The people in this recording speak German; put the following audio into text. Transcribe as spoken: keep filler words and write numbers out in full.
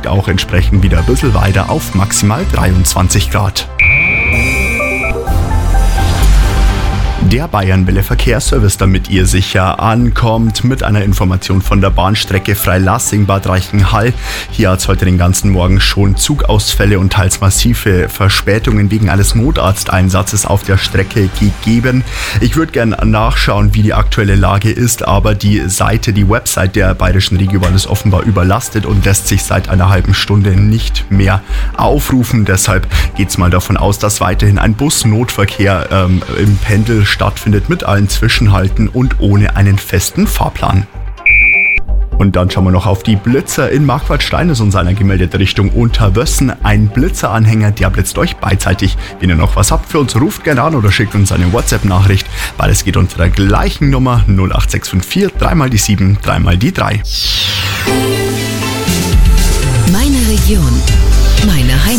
steigt auch entsprechend wieder ein bisschen weiter auf maximal dreiundzwanzig Grad. Der Bayernwelle Verkehrsservice, damit ihr sicher ankommt, mit einer Information von der Bahnstrecke Freilassing-Bad Reichenhall. Hier hat es heute den ganzen Morgen schon Zugausfälle und teils massive Verspätungen wegen eines Notarzteinsatzes auf der Strecke gegeben. Ich würde gerne nachschauen, wie die aktuelle Lage ist, aber die Seite, die Website der Bayerischen Regiobahn ist offenbar überlastet und lässt sich seit einer halben Stunde nicht mehr aufrufen. Deshalb geht es mal davon aus, dass weiterhin ein Busnotverkehr ähm, im Pendel stattfindet mit allen Zwischenhalten und ohne einen festen Fahrplan. Und dann schauen wir noch auf die Blitzer. In Marquardt-Stein ist uns einer gemeldet Richtung Unterwössen. Ein Blitzeranhänger, der blitzt euch beidseitig. Wenn ihr noch was habt für uns, ruft gerne an oder schickt uns eine WhatsApp-Nachricht. Beides geht unter der gleichen Nummer null acht sechs fünf vier, dreimal die sieben, dreimal die drei. Meine Region, meine Heimat.